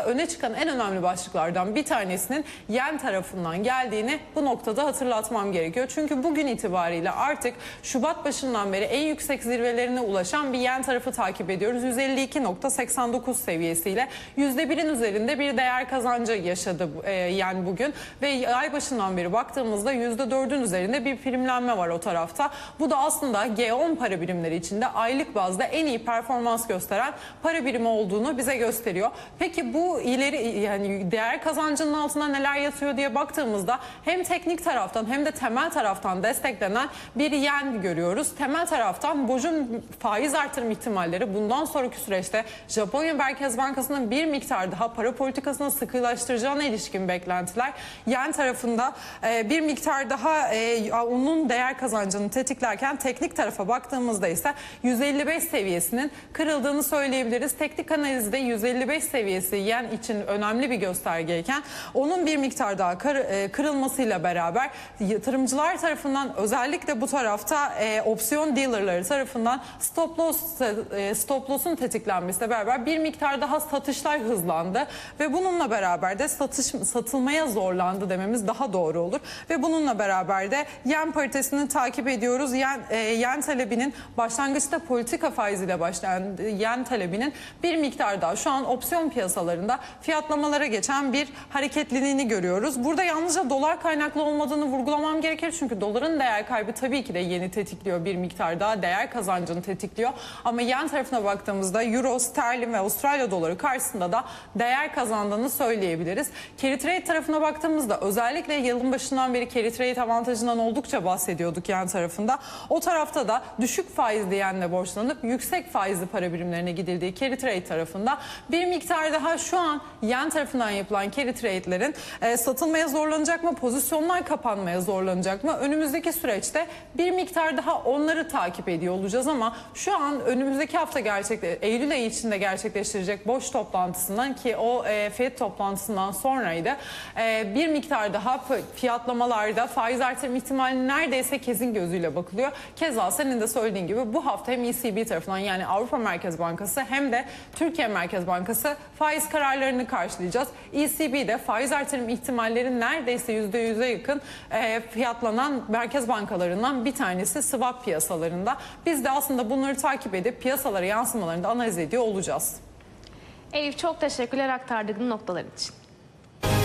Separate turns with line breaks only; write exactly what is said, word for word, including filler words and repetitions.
baktığımızda öne çıkan en önemli başlıklardan bir tanesinin yen tarafından geldiğini bu noktada hatırlatmam gerekiyor. Çünkü bugün itibariyle artık Şubat başından beri en yüksek zirvelerine ulaşan bir yen tarafı takip ediyoruz. yüz elli iki nokta seksen dokuz seviyesiyle yüzde birin üzerinde bir değer kazancı yaşadı e, yen bugün ve ay başından beri baktığımızda yüzde dördün üzerinde bir primlenme var o tarafta. Bu da aslında G on para birimleri içinde aylık bazda en iyi performans gösteren para birimi olduğunu bize gösteriyor. Peki bu ileri yani değer kazancının altında neler yatıyor diye baktığımızda hem teknik taraftan hem de temel taraftan desteklenen bir yen görüyoruz. Temel taraftan BOJ'un faiz artırım ihtimalleri bundan sonraki süreçte Japonya Merkez Bankası'nın bir miktar daha para politikasını sıkılaştıracağına ilişkin beklentiler yen tarafında e, bir miktar daha e, onun değer kazancını tetiklerken teknik tarafa baktığımızda ise yüz elli beş seviyesinin kırıldığını söyleyebiliriz. Teknik analizde yüz elli beş seviyesi yen için önemli bir göstergeyken onun bir miktar daha kır, e, kırılmasıyla beraber yatırımcılar tarafından özellikle bu tarafta e, opsiyon dealerları tarafından stop loss e, stop loss'un tetiklenmesiyle beraber bir miktar daha satışlar hızlandı ve bununla beraber de satış satılmaya zorlandı dememiz daha doğru olur ve bununla beraber de yen paritesini takip ediyoruz. Yen, e, yen talebinin başlangıçta politika faiziyle başlayan yen talebinin bir miktar daha şu an opsiyon piyasalarında fiyatlamalara geçen bir hareketliliğini görüyoruz. Burada yalnızca dolar kaynaklı olmadığını vurgulamam gerekir. Çünkü doların değer kaybı tabii ki de yeni tetikliyor, bir miktar daha değer kazancını tetikliyor. Ama yen tarafına baktığımızda euro, sterlin ve Avustralya doları karşısında da değer kazandığını söyleyebiliriz. Carry trade tarafına baktığımızda özellikle yılın başından beri carry trade avantajından oldukça bahsediyorduk yen tarafında. O tarafta da düşük faizli yenle borçlanıp yüksek faizli para birimlerine gidildiği carry trade tarafında bir miktar daha şu an yen tarafından yapılan carry trade'lerin e, satılmaya zorlanacak mı, pozisyonlar kapanmaya zorlanacak mı? Önümüzdeki süreçte bir miktar daha onları takip ediyor olacağız ama şu an önümüzdeki hafta gerçekte Eylül ayı içinde gerçekleştirecek boş toplantısından ki o e, Fed toplantısından sonraydı e, bir miktar daha fiyatlamalarda faiz artırım ihtimali neredeyse kesin gözüyle bakılıyor. Keza senin de söylediğin gibi bu hafta hem E C B tarafından yani Avrupa Merkez Bankası hem de Türkiye Merkez Bankası faiz kararlarını karşılayacağız. E C B'de faiz artırım ihtimalleri neredeyse yüzde yüze yakın e, fiyatlanan merkez bankalarından bir tanesi swap piyasalarında. Biz de aslında bunları takip edip piyasalara yansımalarını da analiz ediyor olacağız.
Elif çok teşekkürler aktardığın noktalar için.